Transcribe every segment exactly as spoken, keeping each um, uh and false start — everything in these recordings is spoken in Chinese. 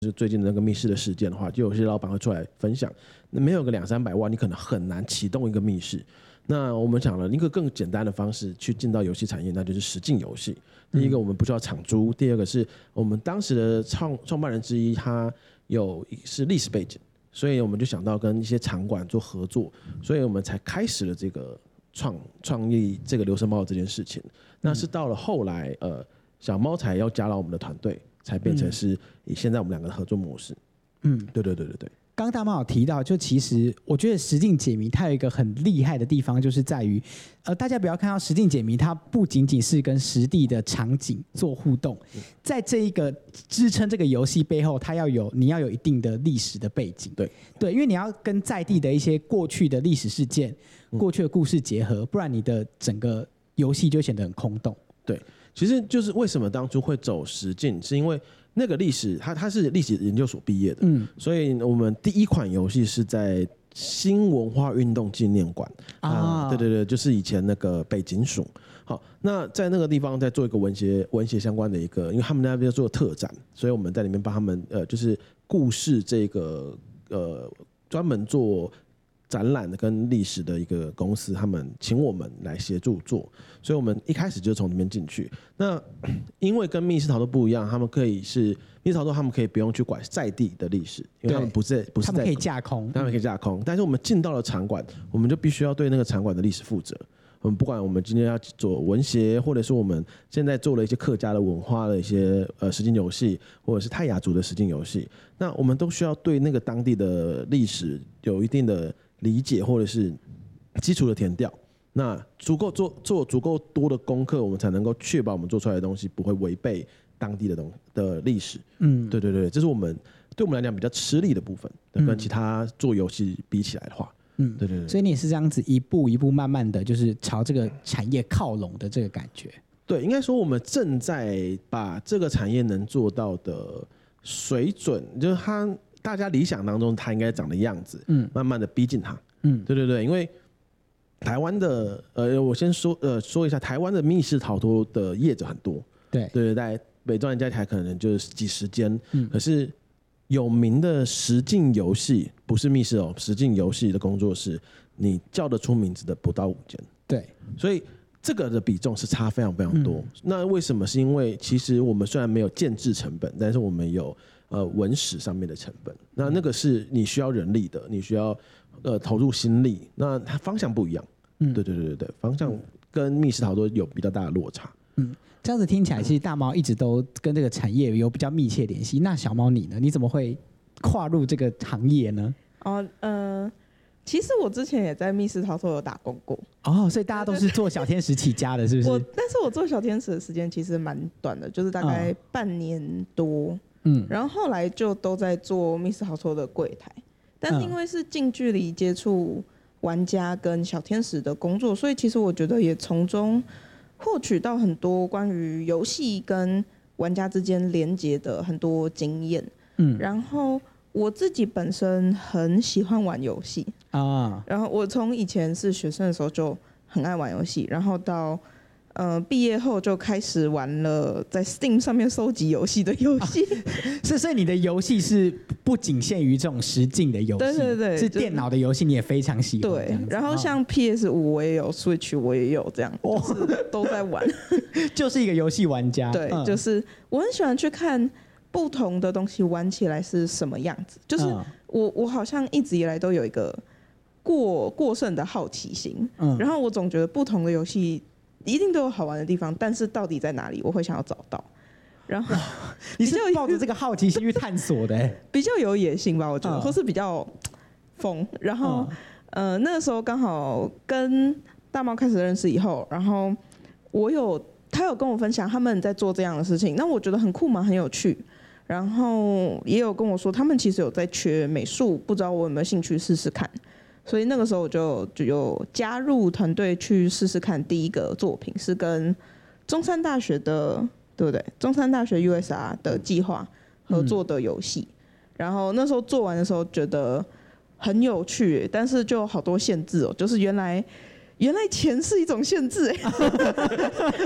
就是最近的那个密室的事件的话，就有些老板会出来分享，那没有个两三百万，你可能很难启动一个密室。那我们讲了一个更简单的方式去进到游戏产业，那就是实境游戏。第一个我们不需要场租，第二个是我们当时的创创办人之一，他有是历史背景，所以我们就想到跟一些场馆做合作，所以我们才开始了这个创创立这个流声报这件事情。那是到了后来，呃，小猫才要加到我们的团队，才变成是以现在我们两个的合作模式。嗯，对对对对对。 刚刚大猫有提到，就其实我觉得实境解谜它有一个很厉害的地方，就是在于，呃，大家不要看到实境解谜，它不仅仅是跟实地的场景做互动，在这一个支撑这个游戏背后，它要有你要有一定的历史的背景， 对对，因为你要跟在地的一些过去的历史事件、过去的故事结合，不然你的整个游戏就显得很空洞。 对，其实就是为什么当初会走实境，是因为那个历史，他他是历史研究所毕业的，嗯，所以我们第一款游戏是在新文化运动纪念馆啊、呃，对对对，就是以前那个北警署。好，那在那个地方在做一个文学文学相关的一个，因为他们那边做特展，所以我们在里面帮他们呃，就是故事这个呃专门做展览的跟历史的一个公司，他们请我们来协助做，所以我们一开始就从里面进去。那因为跟密室逃脱不一样，他们可以是密室逃脱，他们可以不用去管在地的历史，因为他们不是不是在， 他们可以架空， 他们可以架空。但是我们进到了场馆，我们就必须要对那个场馆的历史负责。我们不管我们今天要做文协，或者是我们现在做了一些客家的文化的一些呃实境游戏，或者是泰雅族的实境游戏，那我们都需要对那个当地的历史有一定的理解，或者是基础的填调。那足够做做足够多的功课，我们才能够确保我们做出来的东西不会违背当地的东的历史。嗯，对对对，这是我们对我们来讲比较吃力的部分，跟其他做游戏比起来的话。嗯，对对对。 所以你也是这样子一步一步慢慢的就是朝这个产业靠拢的这个感觉。 对，应该说我们正在把这个产业能做到的水准，就是它大家理想当中它应该长的样子，嗯，慢慢的逼近它。嗯，对对对，因为台湾的呃，我先说呃说一下，台湾的密室逃脱的业者很多， 对对对，在北中南加起来可能就是几十间，嗯，可是有名的实境游戏不是密室哦，实境游戏的工作室，你叫得出名字的不到五间， 对， 所以这个的比重是差非常非常多。嗯、那为什么？是因为其实我们虽然没有建制成本，但是我们有呃文史上面的成本，那那个是你需要人力的，你需要呃投入心力，那它方向不一样。嗯，对对对对对，方向跟密室逃脱有比较大的落差。 嗯，这样子听起来，其实大猫一直都跟这个产业有比较密切联系。那小猫你呢？你怎么会跨入这个行业呢？ 哦，呃，其实我之前也在密室逃脱有打工过。 哦，所以大家都是做小天使起家的，是不是？ 我，但是我做小天使的时间其实蛮短的，就是大概半年多。嗯，然后后来就都在做密室逃脱的柜台，但是因为是近距离接触玩家跟小天使的工作，所以其实我觉得也从中获取到很多关于游戏跟玩家之间连结的很多经验。嗯，然后我自己本身很喜欢玩游戏啊，然后我从以前是学生的时候就很爱玩游戏，然后到呃毕业后就开始玩了在 Steam 上面收集游戏的游戏。 是，所以你的游戏是不仅限于这种实境的游戏， 对对对， 是电脑的游戏你也非常喜欢。 对，然后像 P S 五 我也有 ，Switch 我也有，这样就是都在玩， 就是一个游戏玩家。 对，嗯、就是我很喜欢去看不同的东西玩起来是什么样子，就是我我好像一直以来都有一个过过剩的好奇心，嗯，然后我总觉得不同的游戏一定都有好玩的地方，但是到底在哪里，我会想要找到。然后你是抱着这个好奇心去探索的、欸， 比较有野心吧，我觉得，嗯、或是比较疯。然后，嗯、呃，那个时候刚好跟大猫开始认识以后，然后我有他有跟我分享他们在做这样的事情，那我觉得很酷嘛，很有趣。然后也有跟我说，他们其实有在缺美术，不知道我有没有兴趣试试看。所以那个时候我就就有加入团队去试试看。第一个作品是跟中山大学的，对不对？中山大学 U S R 的计划合作的游戏。嗯、然后那时候做完的时候觉得很有趣，但是就好多限制哦，就是原来原来钱是一种限制哎。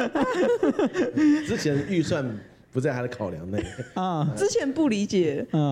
之前预算不在他的考量内啊， 之前不理解。